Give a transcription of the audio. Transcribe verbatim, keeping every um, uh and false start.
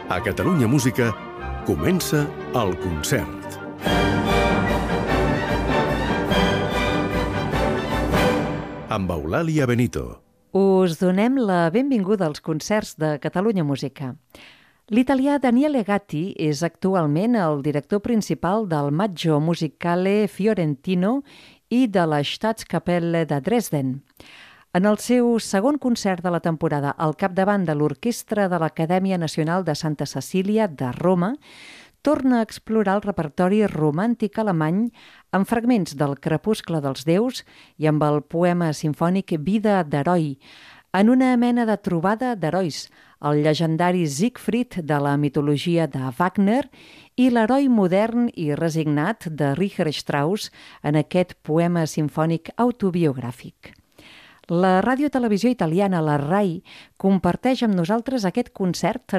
A Catalunya Música comença el concert. Amb Eulàlia Benito. Us donem la benvinguda als concerts de Catalunya Música. L'italià Daniele Gatti és actualment el director principal del Maggio Musicale Fiorentino i de la Staatskapelle de Dresden. En el seu segon concert de la temporada al capdavant de l'Orquestra de l'Acadèmia Nacional de Santa Cecília de Roma, torna a explorar el repertori romàntic alemany amb fragments del Crepuscle dels déus i amb el poema simfònic Vida d'heroi, en una mena de trobada d'herois, el llegendari Siegfried de la mitologia de Wagner i l'heroi modern i resignat de Richard Strauss en aquest poema simfònic autobiogràfic. La radiotelevisió italiana, la RAI, comparteix amb nosaltres aquest concert